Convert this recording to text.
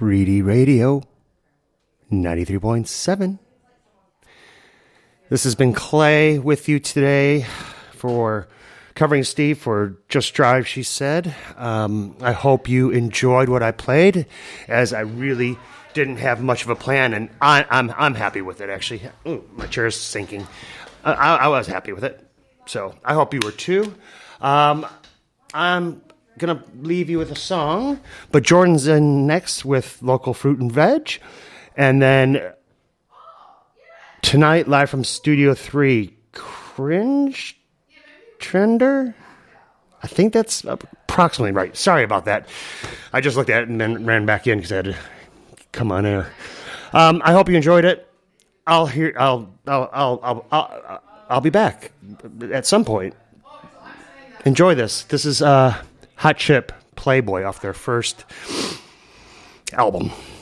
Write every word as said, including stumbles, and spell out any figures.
three D Radio, ninety-three point seven. This has been Clay with you today for covering Steve for Just Drive, she said. Um, I hope you enjoyed what I played, as I really didn't have much of a plan, and I, I'm I'm happy with it, actually. Ooh, my chair's sinking. I, I, I was happy with it, so I hope you were too. Um, I'm going to leave you with a song, but Jordan's in next with Local Fruit and Veg, and then tonight, live from Studio three, Cringe Trender? I think that's approximately right. Sorry about that. I just looked at it and then ran back in because I had to come on air. Um, I hope you enjoyed it. I'll hear. I'll. I'll. I'll. I'll. I'll, I'll be back at some point. Enjoy this. This is uh, Hot Chip Playboy off their first album.